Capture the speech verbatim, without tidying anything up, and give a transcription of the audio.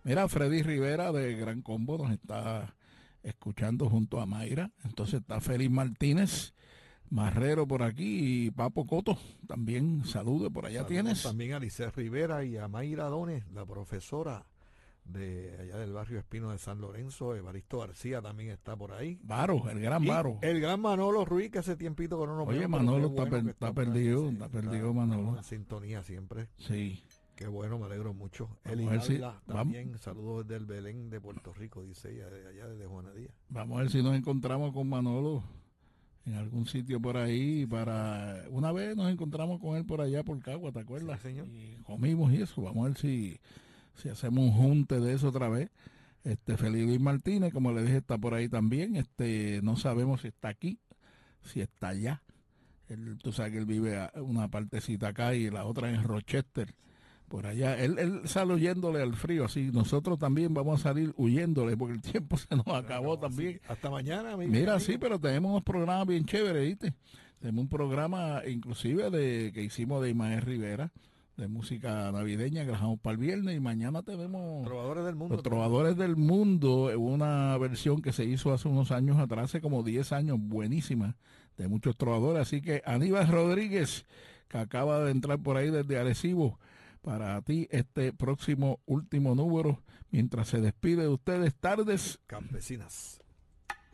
Mira, Freddy Rivera de Gran Combo nos está escuchando junto a Mayra. Entonces está Félix Martínez, Marrero por aquí y Papo Coto. También salude por allá. Saludos Tienes. también a Lice Rivera y a Mayra Dones, la profesora de allá del barrio Espino de San Lorenzo. Evaristo García también está por ahí. Varo, el gran Y Varo. el gran Manolo Ruiz, que hace tiempito que no nos Oye, vemos, Manolo pero qué está, bueno per- que está por ahí, perdido, sí, está perdido Manolo. estamos en sintonía siempre. Sí. Qué bueno, me alegro mucho. Vamos Eli a ver si- Dávila también, saludos desde el Belén de Puerto Rico, dice ella, de allá desde Juana Díaz. Vamos a ver si nos encontramos con Manolo en algún sitio por ahí para... Una vez nos encontramos con él por allá por Cagua, ¿te acuerdas? Sí, señor. Y comimos y eso. Vamos a ver si, si hacemos un junte de eso otra vez. Este Felipe Luis Martínez, como le dije, está por ahí también. Este, no sabemos si está aquí, si está allá. Él, tú sabes que él vive a una partecita acá y la otra en Rochester. Por allá, él, él sale huyéndole al frío, así nosotros también vamos a salir huyéndole porque el tiempo se nos acabó Acabó, también. así. Hasta mañana, amigo. Mira, amigo. sí, pero tenemos unos programas bien chéveres, ¿viste? Tenemos un programa inclusive de que hicimos de Imael Rivera, de música navideña, que la dejamos para el viernes y mañana tenemos Trovadores del Mundo. Los Trovadores del Mundo, una versión que se hizo hace unos años atrás, hace como diez años, buenísima, de muchos trovadores. Así que Aníbal Rodríguez, que acaba de entrar por ahí desde Arecibo, para ti este próximo último número, mientras se despide de ustedes, Tardes Campesinas.